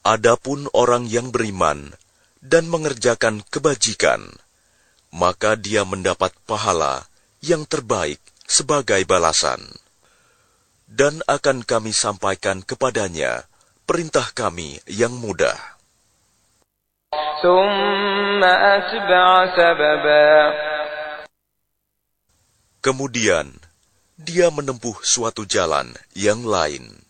Adapun orang yang beriman dan mengerjakan kebajikan, maka dia mendapat pahala yang terbaik sebagai balasan. Dan akan kami sampaikan kepadanya perintah kami yang mudah. Kemudian dia menempuh suatu jalan yang lain.